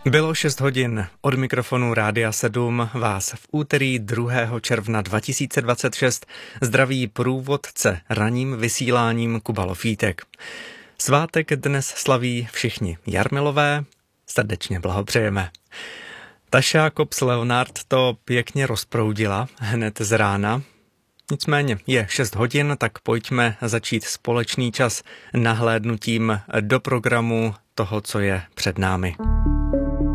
Bylo 6 hodin. Od mikrofonu Rádia 7 vás v úterý 2. června 2026 zdraví průvodce ranním vysíláním Kuba Lofítek. Svátek dnes slaví všichni Jarmilové, srdečně blahopřejeme. Taša Kops-Leonard to pěkně rozproudila hned z rána. Nicméně je 6 hodin, tak pojďme začít společný čas nahlédnutím do programu toho, co je před námi.